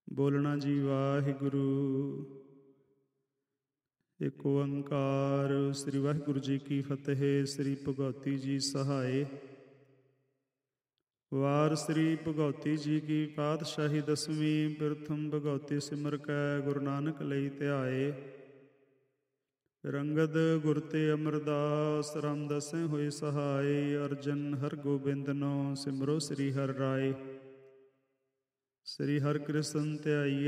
ਬੋਲਣਾ ਜੀ ਵਾਹਿਗੁਰੂ। ਇੱਕ ਓੰਕਾਰ। ਸ੍ਰੀ ਵਾਹਿਗੁਰੂ ਜੀ ਕੀ ਫਤਿਹ। ਸ੍ਰੀ ਭਗਉਤੀ ਜੀ ਸਹਾਏ। ਵਾਰ ਸ੍ਰੀ ਭਗਉਤੀ ਜੀ ਕੀ ਪਾਤਸ਼ਾਹੀ ਦਸਵੀਂ। ਪ੍ਰਥਮ ਭਗਉਤੀ ਸਿਮਰ ਕੈ ਗੁਰੂ ਨਾਨਕ ਲਈ ਧਿਆਏ। ਰੰਗਦ ਗੁਰ ਤੇ ਅਮਰਦਾਸ ਰਾਮਦਾਸੈ ਹੋਏ ਸਹਾਏ। ਅਰਜਨ ਹਰਗੋਬਿੰਦ ਨੋ ਸਿਮਰੋ ਸ੍ਰੀ ਹਰਿ ਰਾਏ। ਸ੍ਰੀ ਹਰਿ ਕ੍ਰਿਸ਼ਨ ਧਿਆਈਏ